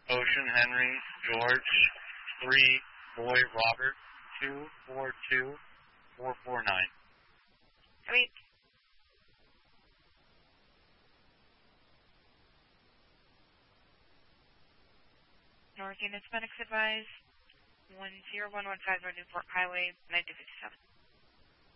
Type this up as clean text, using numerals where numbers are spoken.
Ocean Henry George 3 Boy Robert 242449. Sweet. North units, medics advise 10115 on Newport Highway 9257.